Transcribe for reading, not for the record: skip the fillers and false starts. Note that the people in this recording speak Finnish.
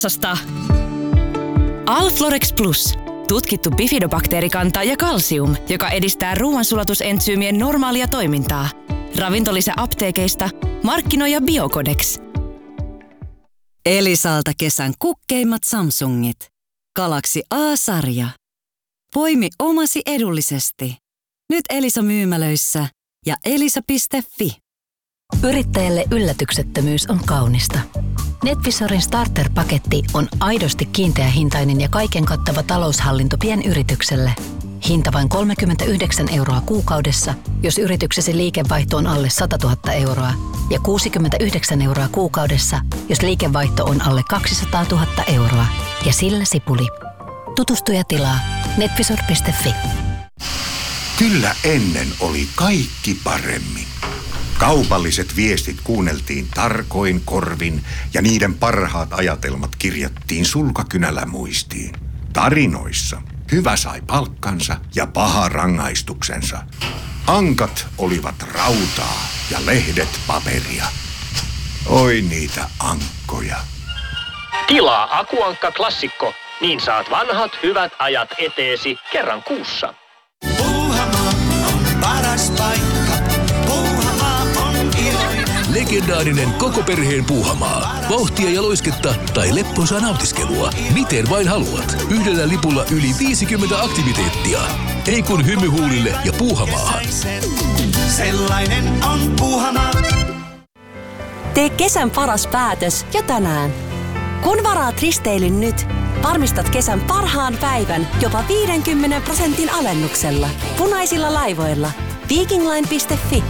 Alflorex Plus. Tutkittu bifidobakteerikanta ja kalsium, joka edistää ruoansulatusentsyymien normaalia toimintaa. Ravintolisä apteekeista. Markkinoija Biocodex. Elisalta kesän kukkeimmat Samsungit. Galaxy A-sarja. Poimi omasi edullisesti. Nyt Elisa-myymälöissä ja elisa.fi. Yrittäjälle yllätyksettömyys on kaunista. NetVisorin starter-paketti on aidosti kiinteähintainen ja kaiken kattava taloushallinto pienyritykselle. Hinta vain 39 € kuukaudessa, jos yrityksesi liikevaihto on alle 100 000 euroa, ja 69 € kuukaudessa, jos liikevaihto on alle 200 000 euroa. Ja sillä sipuli. Tutustu ja tilaa netvisor.fi. Kyllä ennen oli kaikki paremmin. Kaupalliset viestit kuunneltiin tarkoin korvin ja niiden parhaat ajatelmat kirjattiin sulkakynällä muistiin. Tarinoissa hyvä sai palkkansa ja paha rangaistuksensa. Ankat olivat rautaa ja lehdet paperia. Oi niitä ankkoja. Tilaa Akuankka Klassikko, niin saat vanhat hyvät ajat eteesi kerran kuussa. Puuhamaa on paras paikka. Puuhamaa on iloinen. Legendaarinen koko perheen Puuhamaa. Vauhtia ja loisketta tai leppoisaa nautiskelua. Miten vain haluat. Yhdellä lipulla yli 50 aktiviteettia. Ei kun hymyhuulille ja Puuhamaahan. Sellainen on Puuhamaa. Tee kesän paras päätös jo tänään. Kun varaat risteilyn nyt, varmistat kesän parhaan päivän jopa 50% alennuksella. Punaisilla laivoilla. Vikingline.fi